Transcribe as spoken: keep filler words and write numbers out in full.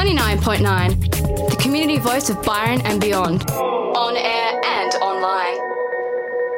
ninety-nine point nine, the community voice of Byron and beyond. On air and online.